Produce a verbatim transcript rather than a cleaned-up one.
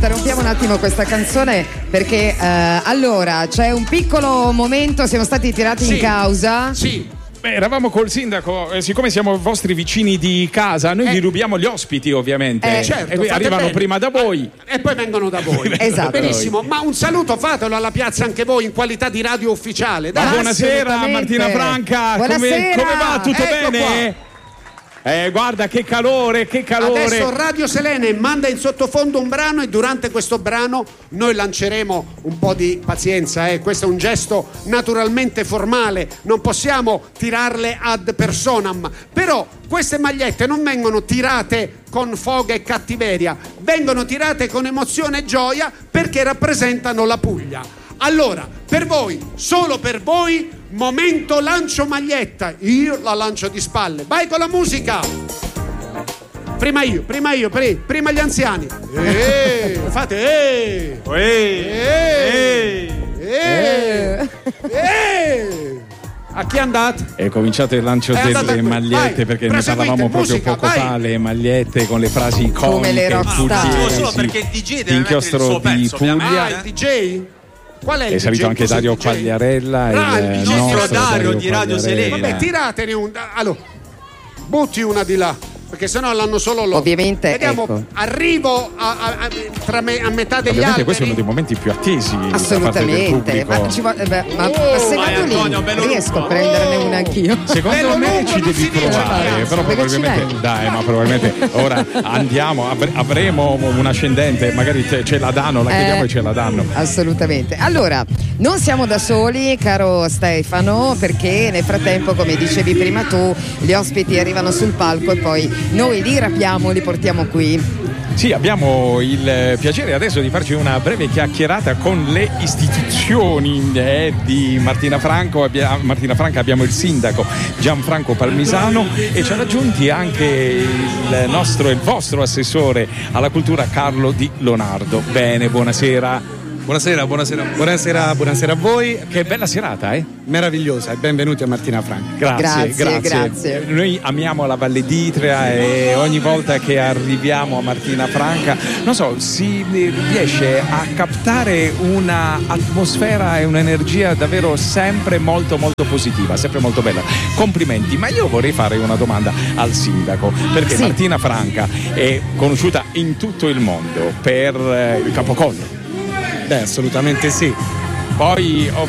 interrompiamo un attimo questa canzone perché eh, allora c'è un piccolo momento, siamo stati tirati sì, in causa. Sì. Beh, eravamo col sindaco, eh, siccome siamo vostri vicini di casa, noi eh. vi rubiamo gli ospiti ovviamente. Eh, certo, e arrivano bene. prima da voi. E poi vengono da voi. Esatto. Benissimo, ma un saluto fatelo alla piazza anche voi in qualità di radio ufficiale. Ma buonasera Martina Franca, come, come va? Tutto ecco bene? Qua. Eh, guarda che calore, che calore. Adesso Radio Selene manda in sottofondo un brano e durante questo brano noi lanceremo un po' di pazienza, eh. Questo è un gesto naturalmente formale, non possiamo tirarle ad personam, però queste magliette non vengono tirate con foga e cattiveria, vengono tirate con emozione e gioia perché rappresentano la Puglia. Allora, per voi, solo per voi, momento lancio maglietta. Io la lancio di spalle. Vai con la musica. Prima io, prima io, prima gli anziani. Eeeh, fate eeeh. Eeeh. Eeeh. Eeeh. A chi è andato? È cominciato il lancio è delle magliette. Vai, perché ne parlavamo proprio musica, poco vai. fa, le magliette con le frasi iconiche. Come le rockstar. Ah, solo perché il D J deve mettere il suo pezzo, Puglia. Ah, il D J? Qual è il è salito anche Dario Quagliarella, ah, il, il nostro Dario di Radio Selene. Vabbè, tiratene un. Allora, butti una di là. Perché sennò l'hanno solo loro. Ovviamente. Vediamo, ecco. arrivo a, a, a, tra me, a metà degli Ovviamente alberi. questo è uno dei momenti più attesi. Assolutamente. Ma, ci vuole, beh, ma oh, se vado Antonio, lì riesco lungo. a prenderne una anch'io. Secondo bello me lungo, ci devi provare, però probabilmente dai, ma probabilmente ora andiamo, avre, avremo un ascendente, magari te, ce la danno, la chiediamo eh, e ce la danno. Assolutamente. Allora, non siamo da soli, caro Stefano, perché nel frattempo, come dicevi prima tu, gli ospiti arrivano sul palco e poi noi li rapiamo, li portiamo qui. Sì, abbiamo il piacere adesso di farci una breve chiacchierata con le istituzioni eh, di Martina Franco. Abbia, Martina Franca, abbiamo il sindaco Gianfranco Palmisano e ci ha raggiunti anche il nostro, il vostro assessore alla cultura Carlo Di Leonardo. Bene, buonasera. Buonasera, buonasera, buonasera, buonasera a voi. Che bella serata, eh? Meravigliosa e benvenuti a Martina Franca. Grazie, grazie, grazie. grazie. Noi amiamo la Valle d'Itria e ogni volta che arriviamo a Martina Franca, non so, si riesce a captare una atmosfera e un'energia davvero sempre molto molto positiva, sempre molto bella. Complimenti, ma io vorrei fare una domanda al sindaco, perché sì. Martina Franca è conosciuta in tutto il mondo per il Capocollo. Beh, assolutamente sì. Poi